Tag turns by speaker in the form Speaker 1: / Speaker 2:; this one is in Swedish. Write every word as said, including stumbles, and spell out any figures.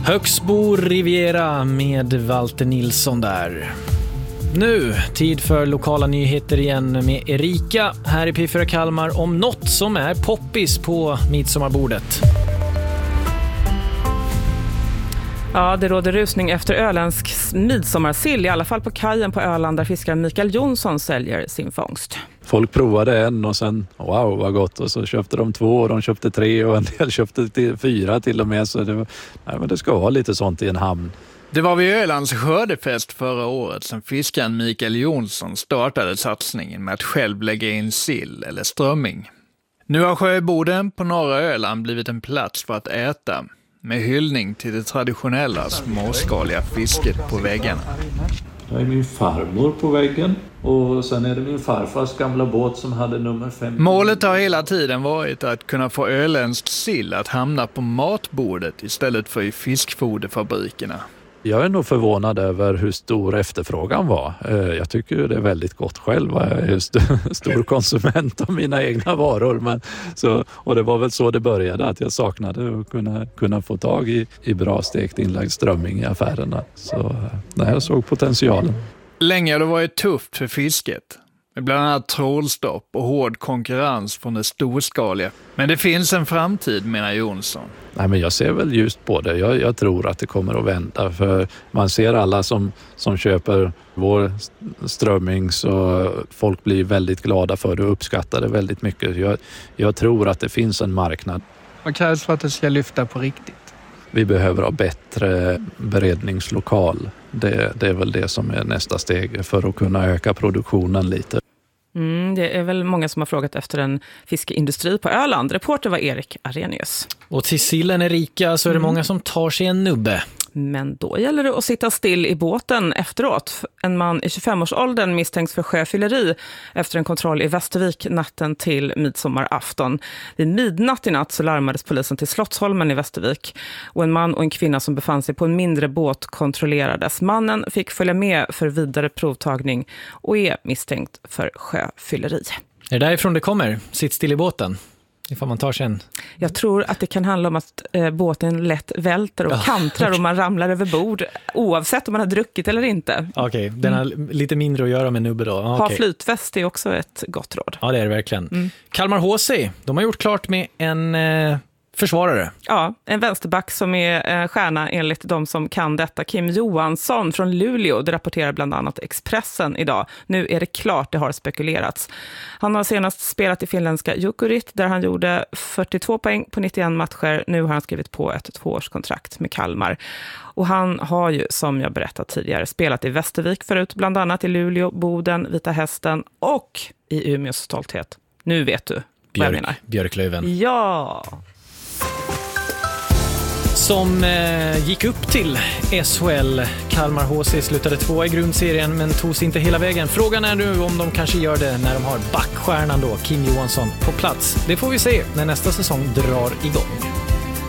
Speaker 1: Högsbo Riviera med Walter Nilsson där. Nu, tid för lokala nyheter igen med Erika här i P fyra Kalmar om något som är poppis på midsommarbordet.
Speaker 2: Ja, det råder rusning efter öländsk midsommarsill, i alla fall på kajen på Öland där fiskaren Mikael Jonsson säljer sin fångst.
Speaker 3: Folk provade en och sen, wow vad gott, och så köpte de två och de köpte tre och en del köpte till fyra till och med. Så det, var, nej, men det ska vara lite sånt i en hamn.
Speaker 4: Det var vid Ölands skördefest förra året som fiskaren Mikael Jonsson startade satsningen med att själv lägga in sill eller strömming. Nu har Sjöboden på norra Öland blivit en plats för att äta, med hyllning till det traditionella småskaliga fisket på väggarna.
Speaker 3: Det är min farmor på väggen och sen är det min farfars gamla båt som hade nummer fem.
Speaker 4: Målet har hela tiden varit att kunna få öländsk sill att hamna på matbordet istället för i fiskfoderfabrikerna.
Speaker 3: Jag är nog förvånad över hur stor efterfrågan var. Jag tycker det är väldigt gott själv. Jag är stor konsument av mina egna varor. Men så, och det var väl så det började, att jag saknade att kunna, kunna få tag i, i bra stekt inlagd strömming i affärerna. Så nej, jag såg potentialen.
Speaker 4: Länge har det varit tufft för fisket. Med bland annat trålstopp och hård konkurrens från det storskaliga. Men det finns en framtid, menar Jonsson.
Speaker 3: Nej, men jag ser väl just på det. Jag, jag tror att det kommer att vända. För man ser alla som, som köper vår strömming, så folk blir väldigt glada för det och uppskattar det väldigt mycket. Jag, jag tror att det finns en marknad.
Speaker 5: Vad krävs för att det ska lyfta på riktigt?
Speaker 3: Vi behöver ha bättre beredningslokal. Det, det är väl det som är nästa steg för att kunna öka produktionen lite.
Speaker 2: Mm, det är väl många som har frågat efter en fiskeindustri på Öland. Reporter var Erik Arrhenius.
Speaker 1: Och till sillen Erika så är det mm. många som tar sig en nubbe.
Speaker 2: Men då gäller det att sitta still i båten efteråt. En man i tjugofem-årsåldern misstänks för sjöfylleri efter en kontroll i Västervik natten till midsommarafton. Vid midnatt i natt så larmades polisen till Slottsholmen i Västervik. Och en man och en kvinna som befann sig på en mindre båt kontrollerades. Mannen fick följa med för vidare provtagning och är misstänkt för sjöfylleri.
Speaker 1: Är det därifrån det kommer? Sitt still i båten? Ifall man tar sig en...
Speaker 2: Jag tror att det kan handla om att eh, båten lätt välter och ja, kantrar okay. och man ramlar över bord oavsett om man har druckit eller inte.
Speaker 1: Okej, okay. Den har mm. lite mindre att göra med nubbe då. Ah,
Speaker 2: ha
Speaker 1: okay.
Speaker 2: flytväst är också ett gott råd.
Speaker 1: Ja, det är det verkligen. Mm. Kalmar H C, de har gjort klart med en... Eh... försvarare.
Speaker 2: Ja, en vänsterback som är eh, stjärna enligt de som kan detta. Kim Johansson från Luleå, det rapporterar bland annat Expressen idag. Nu är det klart, det har spekulerats. Han har senast spelat i finländska Jukurit där han gjorde fyrtiotvå poäng på nittioen matcher. Nu har han skrivit på ett tvåårskontrakt med Kalmar. Och han har ju, som jag berättat tidigare, spelat i Västervik förut, bland annat i Luleå, Boden, Vita Hästen och i Umeås stolthet. Nu vet du vad jag menar.
Speaker 1: Björklöven.
Speaker 2: Ja!
Speaker 1: Som eh, gick upp till S H L. Kalmar H C slutade tvåa i grundserien men tog sig inte hela vägen. Frågan är nu om de kanske gör det när de har backstjärnan då, Kim Johansson, på plats. Det får vi se när nästa säsong drar igång.